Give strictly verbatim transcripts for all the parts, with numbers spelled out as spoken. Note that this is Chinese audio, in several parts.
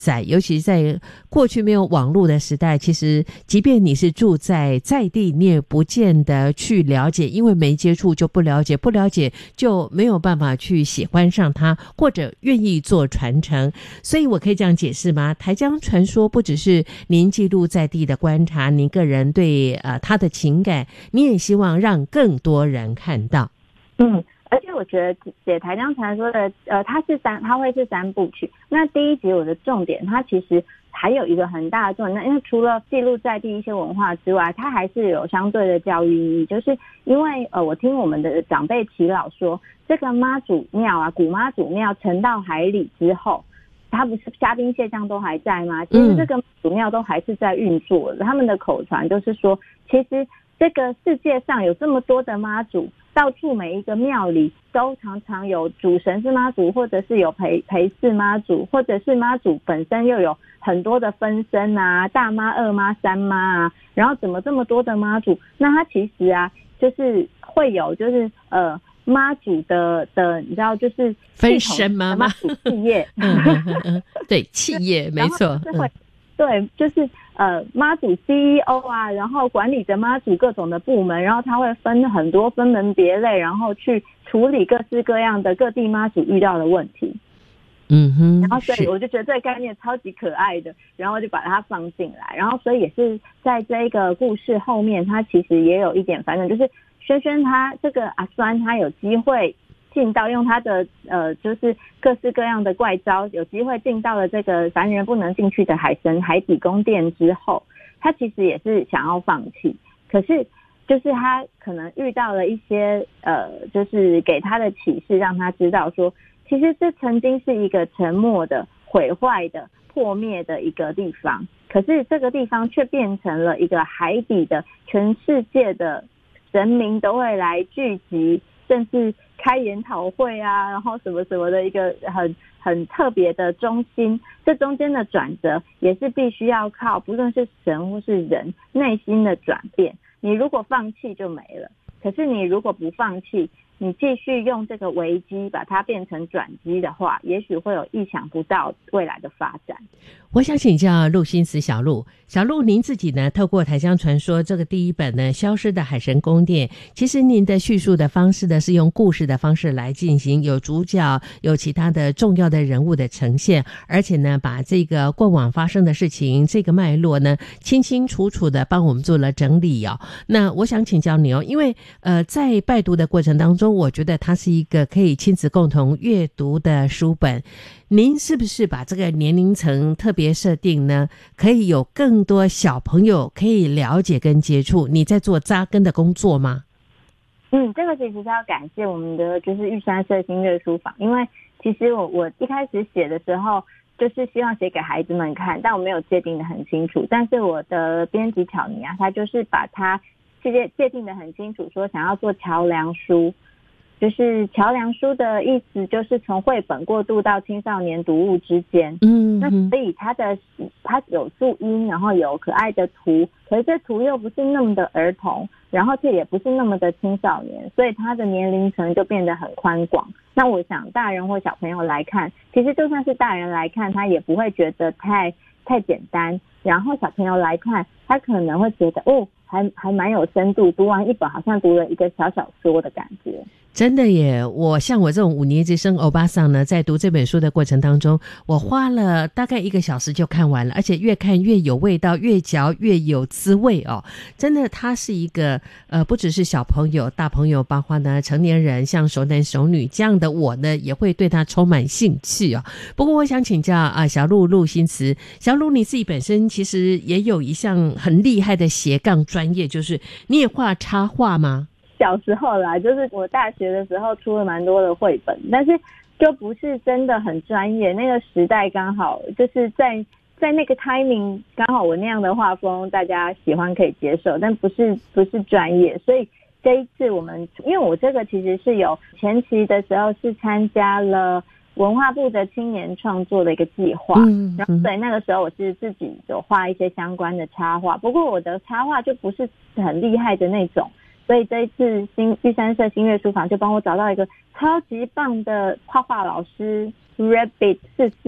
在，尤其在过去没有网络的时代，其实即便你是住在在地，你也不见得去了解，因为没接触就不了解，不了解就没有办法去喜欢上它，或者愿意做传承。所以我可以这样解释吗？台江传说不只是您记录在地的观察，您个人对呃他的情感，你也希望让更多人看到。 嗯。而且我觉得写台江传说的，呃，它是三，它会是三部曲。那第一集我的重点，它其实还有一个很大的重点，那因为除了记录在地一些文化之外，它还是有相对的教育意义。就是因为呃，我听我们的长辈耆老说，这个妈祖庙啊，古妈祖庙沉到海里之后，它不是虾兵蟹将都还在吗？其实这个妈祖庙都还是在运作的。他们的口传就是说，其实这个世界上有这么多的妈祖。到处每一个庙里都常常有主神是妈祖，或者是有陪陪侍妈祖，或者是妈祖本身又有很多的分身啊，大妈、二妈、三妈啊，然后怎么这么多的妈祖？那它其实啊，就是会有就是呃妈祖的的，你知道就是分身吗？ 妈祖企业， 嗯嗯嗯，对，企业没错， 是会、嗯、对，就是呃妈祖 C E O 啊，然后管理着妈祖各种的部门，然后他会分很多分门别类，然后去处理各式各样的各地妈祖遇到的问题。 嗯哼， 然后所以我就觉得这个概念超级可爱的，然后就把它放进来，然后所以也是在这个故事后面，它其实也有一点反正就是轩轩他这个阿酸他有机会进到用他的呃就是各式各样的怪招，有机会进到了这个凡人不能进去的海神海底宫殿之后，他其实也是想要放弃，可是就是他可能遇到了一些呃就是给他的启示，让他知道说其实这曾经是一个沉没的毁坏的破灭的一个地方，可是这个地方却变成了一个海底的全世界的神明都会来聚集，甚至开研讨会啊，然后什么什么的一个很很特别的中心。这中间的转折也是必须要靠不论是神或是人内心的转变，你如果放弃就没了，可是你如果不放弃，你继续用这个危机把它变成转机的话，也许会有意想不到未来的发展。 我想请教陆心慈小陆，小陆您自己呢，透过台江传说这个第一本呢，消失的海神宫殿，其实您的叙述的方式呢，是用故事的方式来进行，有主角，有其他的重要的人物的呈现，而且呢，把这个过往发生的事情，这个脉络呢，清清楚楚的帮我们做了整理哦。那我想请教你哦，因为呃，在拜读的过程当中，我觉得它是一个可以亲子共同阅读的书本。您是不是把这个年龄层特别设定呢？可以有更多小朋友可以了解跟接触？你在做扎根的工作吗？ 嗯，这个其实是要感谢我们的就是玉山社新月书房，因为其实我我一开始写的时候就是希望写给孩子们看，但我没有界定的很清楚。但是我的编辑巧妮啊，他就是把它界界定的很清楚，说想要做桥梁书。就是桥梁书的意思，就是从绘本过渡到青少年读物之间。嗯，那所以它的它有注音，然后有可爱的图，可是这图又不是那么的儿童，然后这也不是那么的青少年，所以它的年龄层就变得很宽广。那我想大人或小朋友来看，其实就算是大人来看，他也不会觉得太太简单。然后小朋友来看，他可能会觉得哦，还还蛮有深度，读完一本好像读了一个小小说的感觉。 真的耶，我像我这种五年级生欧巴桑呢，在读这本书的过程当中，我花了大概一个小时就看完了，而且越看越有味道，越嚼越有滋味哦。真的，它是一个呃，不只是小朋友、大朋友，包括呢成年人，像熟男熟女这样的我呢，也会对它充满兴趣哦。不过我想请教啊，小陆陆心慈，小陆你自己本身其实也有一项很厉害的斜杠专业，就是你也画插画吗？ 小时候啦，就是我大学的时候出了蛮多的绘本，但是就不是真的很专业。那个时代刚好就是在在那个 timing 刚好我那样的画风大家喜欢可以接受，但不是不是专业。所以这一次我们因为我这个其实是有前期的时候是参加了文化部的青年创作的一个计划，嗯，然后所以那个时候我是自己有画一些相关的插画，不过我的插画就不是很厉害的那种。所以这一次新玉山社新月书房就帮我找到一个超级棒的画画老师 Rabbit 四四，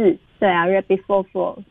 对啊 ，Right Before Fall，